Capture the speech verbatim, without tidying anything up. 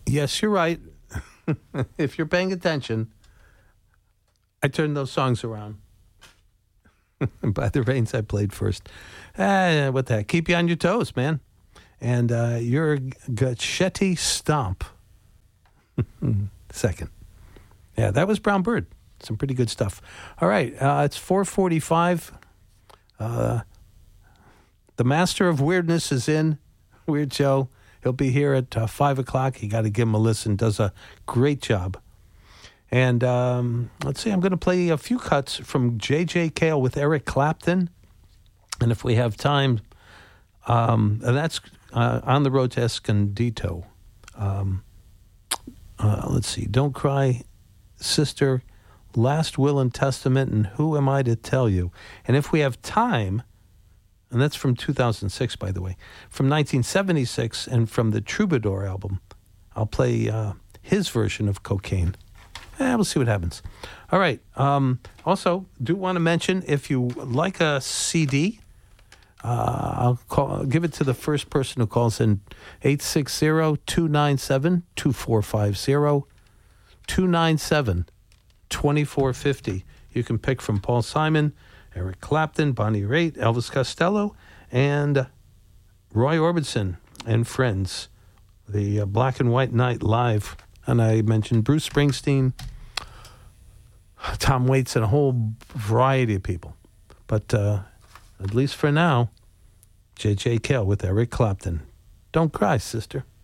Yes, you're right. If you're paying attention, I turned those songs around. By the Rains, I played first. Ah, what the heck? Keep you on your toes, man. And uh, your Gacchetti Stomp. Second. Yeah, that was Brown Bird. Some pretty good stuff. All right, uh, it's four forty-five. Uh, the Master of Weirdness is in. Weird Joe. He'll be here at uh, five o'clock. You got to give him a listen. Does a great job. And um, let's see, I'm going to play a few cuts from J J. Cale with Eric Clapton. And if we have time, um, and that's uh, On the Road to Escondido. Um, uh, let's see, Don't Cry, Sister, Last Will and Testament, and Who Am I to Tell You? And if we have time, and that's from two thousand six, by the way, from nineteen seventy-six, and from the Troubadour album, I'll play uh, his version of Cocaine. Eh, we'll see what happens. All right. Um, also, do want to mention, if you like a C D, uh, I'll, call, I'll give it to the first person who calls in, eight six zero, two nine seven, two four five zero, two nine seven, two four five zero. You can pick from Paul Simon, Eric Clapton, Bonnie Raitt, Elvis Costello, and Roy Orbison and Friends. The uh, Black and White Night Live. And I mentioned Bruce Springsteen, Tom Waits, and a whole variety of people. But uh, at least for now, J J. Cale with Eric Clapton. Don't cry, sister.